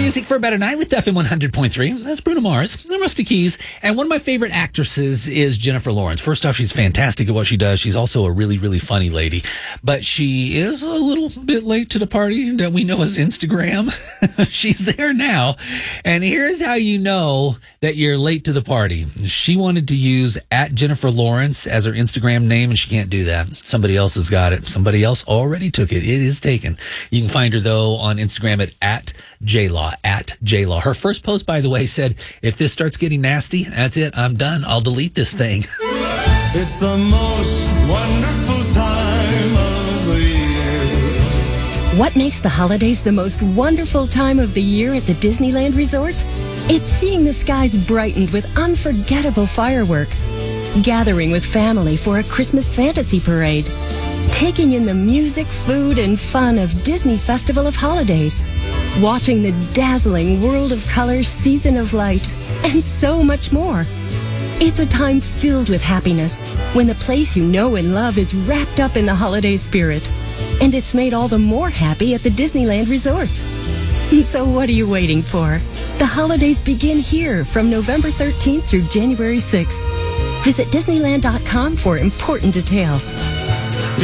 Music for a Better Night with FM 100.3. That's Bruno Mars and Rusty Keys. And one of my favorite actresses is Jennifer Lawrence. First off, she's fantastic at what she does. She's also a really, really funny lady. But she is a little bit late to the party that we know as Instagram. She's there now. And here's how you know that you're late to the party. She wanted to use @Jennifer Lawrence as her Instagram name, and she can't do that. Somebody else has got it. Somebody else already took it. It is taken. You can find her, though, on Instagram at @JLaw, @JLaw. Her first post, by the way, said, if this starts getting nasty, that's it. I'm done. I'll delete this thing. It's the most wonderful time of the year. What makes the holidays the most wonderful time of the year at the Disneyland Resort? It's seeing the skies brightened with unforgettable fireworks, gathering with family for a Christmas fantasy parade, taking in the music, food, and fun of Disney Festival of Holidays, watching the dazzling World of Color Season of Light, and so much more. It's a time filled with happiness when the place you know and love is wrapped up in the holiday spirit. And it's made all the more happy at the Disneyland Resort. So what are you waiting for? The holidays begin here from November 13th through January 6th. Visit Disneyland.com for important details.